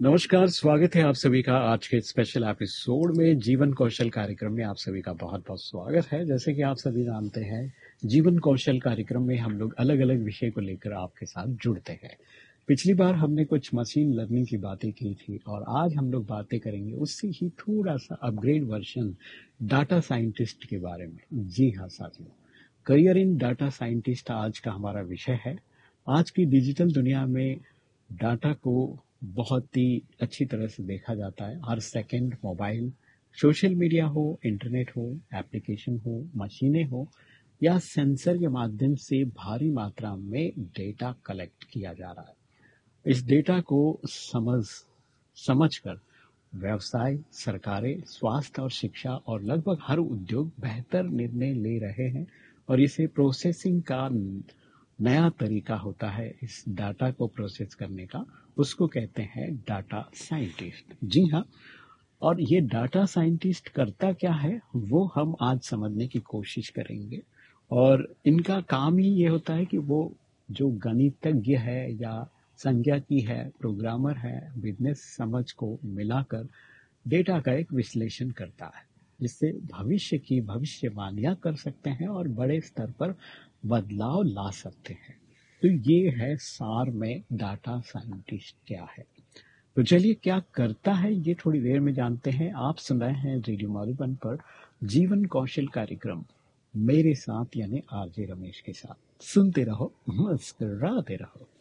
नमस्कार, स्वागत है आप सभी का आज के स्पेशल एपिसोड में। जीवन कौशल कार्यक्रम में आप सभी का बहुत बहुत स्वागत है। जैसे कि आप सभी जानते हैं, जीवन कौशल कार्यक्रम में हम लोग अलग अलग विषय को लेकर आपके साथ जुड़ते हैं। पिछली बार हमने कुछ मशीन लर्निंग की बातें की थी और आज हम लोग बातें करेंगे उससे ही थोड़ा सा अपग्रेड वर्जन डाटा साइंटिस्ट के बारे में। जी हाँ साथियों, करियर इन डाटा साइंटिस्ट आज का हमारा विषय है। आज की डिजिटल दुनिया में डाटा को बहुत ही अच्छी तरह से देखा जाता है। हर सेकंड मोबाइल, सोशल मीडिया हो, इंटरनेट हो, एप्लीकेशन हो, मशीनें हो या सेंसर के माध्यम से भारी मात्रा में डेटा कलेक्ट किया जा रहा है। इस डेटा को समझकर व्यवसाय, सरकारें, स्वास्थ्य और शिक्षा और लगभग हर उद्योग बेहतर निर्णय ले रहे हैं। और इसे प्रोसेसिंग का नया तरीका होता है इस डाटा को प्रोसेस करने का, उसको कहते हैं डाटा साइंटिस्ट। जी हाँ, और ये डाटा साइंटिस्ट करता क्या है वो हम आज समझने की कोशिश करेंगे। और इनका काम ही ये होता है कि वो जो गणितज्ञ है या संज्ञाकी है, प्रोग्रामर है, बिजनेस समझ को मिलाकर डेटा का एक विश्लेषण करता है, जिससे भविष्य की भविष्यवाणियां कर सकते हैं और बड़े स्तर पर बदलाव ला सकते हैं। तो ये है सार में डाटा साइंटिस्ट क्या है। तो चलिए, क्या करता है ये थोड़ी देर में जानते हैं। आप सुन रहे हैं रेडियो मधुबन पर जीवन कौशल कार्यक्रम, मेरे साथ यानी आरजे रमेश के साथ। सुनते रहो, मुस्कुराते रहो।